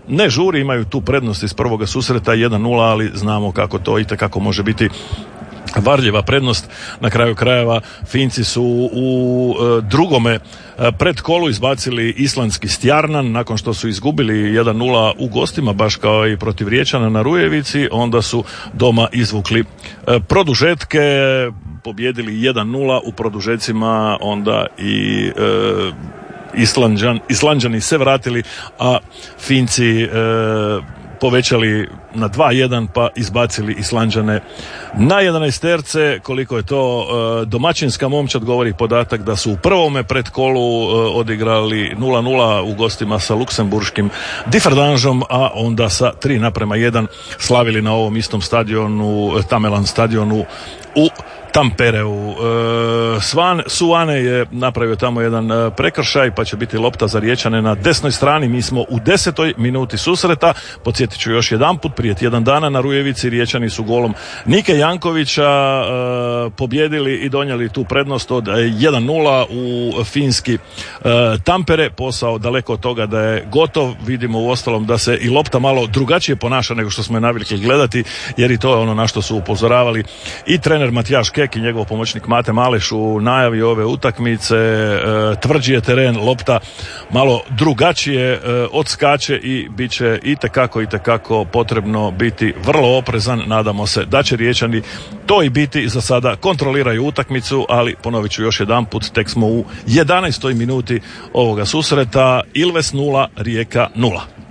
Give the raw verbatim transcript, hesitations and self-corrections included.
ne žuri, imaju tu prednost iz prvoga susreta jedan nula, ali znamo kako to itekako može biti varljiva prednost. Na kraju krajeva Finci su u e, drugome e, predkolu izbacili islandski Stjarnan nakon što su izgubili jedan nula u gostima, baš kao i protiv Riječana na Rujevici. Onda su doma izvukli e, produžetke, pobjedili jedan nula u produžecima, onda i e, Islanđan, Islanđani se vratili, a Finci e, povećali na dva jedan pa izbacili Islanđane na jedanaesterce. Koliko je to e, domaćinska momčad govori podatak da su u prvome predkolu e, odigrali nula nula u gostima sa luksemburškim Differdangeom, a onda sa tri naprema jedan slavili na ovom istom stadionu, Tamelan stadionu u Tampereu. E, Svan Suane je napravio tamo jedan e, prekršaj, pa će biti lopta za Riječane na desnoj strani. Mi smo u desetoj minuti susreta. Podsjetit ću još jedanput, prije tjedan dana na Rujevici Riječani su golom Nike Jankovića e, pobjedili i donijeli tu prednost od jedan nula u finski e, Tampere. Posao daleko od toga da je gotov. Vidimo u ostalom da se i lopta malo drugačije ponaša nego što smo je navikli gledati, jer i to je ono na što su upozoravali i trener Matijaš Kek i njegov pomoćnik Mate Maleš u najavi ove utakmice. E, tvrđi je teren, lopta malo drugačije e, odskače i bit će itekako, itekako potrebno biti vrlo oprezan. Nadamo se da će Riječani to i biti. Za sada kontroliraju utakmicu, ali ponovit ću još jedanput, tek smo u jedanaestoj minuti ovoga susreta. Ilves nula, Rijeka nula.